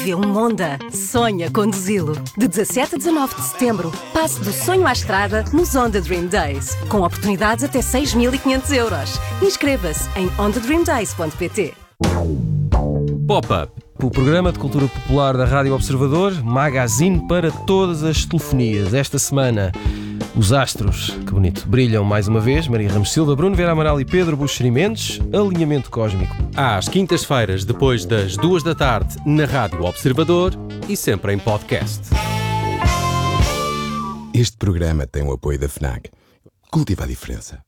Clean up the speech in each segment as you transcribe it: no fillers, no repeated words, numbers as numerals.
vê um Honda, sonha conduzi-lo. De 17 a 19 de setembro, passe do sonho à estrada nos Honda Dream Days, com oportunidades até 6.500 euros. Inscreva-se em hondadreamdays.pt. Pop-Up, o programa de cultura popular da Rádio Observador, magazine para todas as telefonias. Esta semana, os astros, que bonito, brilham mais uma vez. Maria Ramos Silva, Bruno Vieira Amaral e Pedro Buxeri Mendes. Alinhamento cósmico. Às quintas-feiras, depois das 2 da tarde, na Rádio Observador e sempre em podcast. Este programa tem o apoio da FNAC. Cultiva a diferença.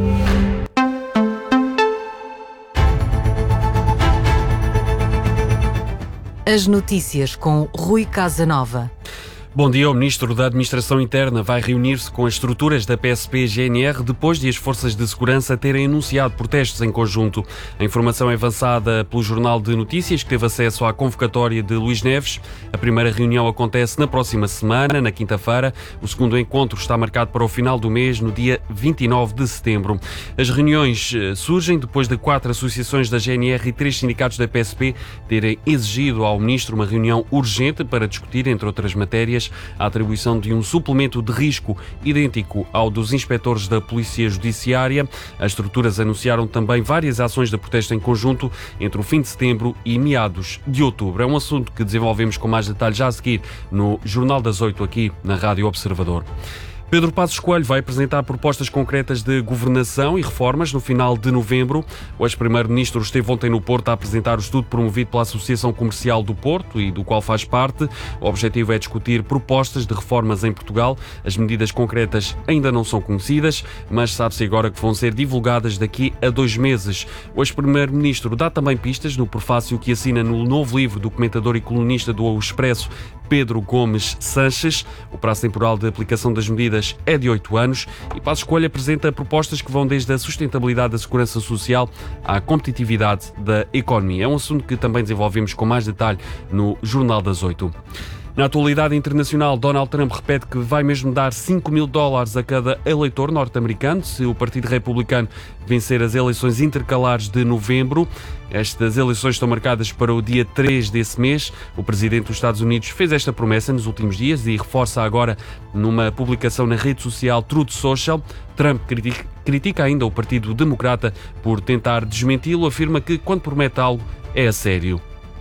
As notícias com Rui Casanova. Bom dia. O Ministro da Administração Interna vai reunir-se com as estruturas da PSP-GNR depois de as forças de segurança terem anunciado protestos em conjunto. A informação é avançada pelo Jornal de Notícias, que teve acesso à convocatória de Luís Neves. A primeira reunião acontece na próxima semana, na quinta-feira. O segundo encontro está marcado para o final do mês, no dia 29 de setembro. As reuniões surgem depois de 4 associações da GNR e 3 sindicatos da PSP terem exigido ao Ministro uma reunião urgente para discutir, entre outras matérias, a atribuição de um suplemento de risco idêntico ao dos inspectores da Polícia Judiciária. As estruturas anunciaram também várias ações de protesto em conjunto entre o fim de setembro e meados de outubro. É um assunto que desenvolvemos com mais detalhes já a seguir no Jornal das 8 aqui na Rádio Observador. Pedro Passos Coelho vai apresentar propostas concretas de governação e reformas no final de novembro. O ex-primeiro-ministro esteve ontem no Porto a apresentar o estudo promovido pela Associação Comercial do Porto e do qual faz parte. O objetivo é discutir propostas de reformas em Portugal. As medidas concretas ainda não são conhecidas, mas sabe-se agora que vão ser divulgadas daqui a 2 meses. O ex-primeiro-ministro dá também pistas no prefácio que assina no novo livro do comentador e colunista do Expresso, Pedro Gomes Sanches. O prazo temporal de aplicação das medidas é de 8 anos e Passos Coelho apresenta propostas que vão desde a sustentabilidade da segurança social à competitividade da economia. É um assunto que também desenvolvemos com mais detalhe no Jornal das 8. Na atualidade internacional, Donald Trump repete que vai mesmo dar $5.000 a cada eleitor norte-americano se o Partido Republicano vencer as eleições intercalares de novembro. Estas eleições estão marcadas para o dia 3 desse mês. O presidente dos Estados Unidos fez esta promessa nos últimos dias e reforça agora numa publicação na rede social Truth Social. Trump critica ainda o Partido Democrata por tentar desmenti-lo, afirma que quando promete algo é a sério.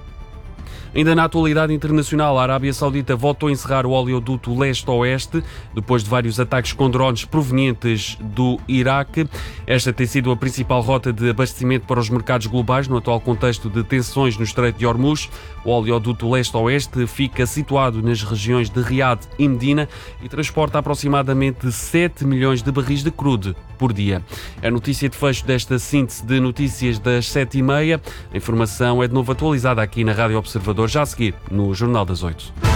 Ainda na atualidade internacional, a Arábia Saudita voltou a encerrar o oleoduto leste-oeste depois de vários ataques com drones provenientes do Iraque. Esta tem sido a principal rota de abastecimento para os mercados globais no atual contexto de tensões no Estreito de Hormuz. O oleoduto leste-oeste fica situado nas regiões de Riad e Medina e transporta aproximadamente 7 milhões de barris de crude por dia. A notícia de fecho desta síntese de notícias das 7h30. A informação é de novo atualizada aqui na Rádio Observador, já a seguir no Jornal das 8.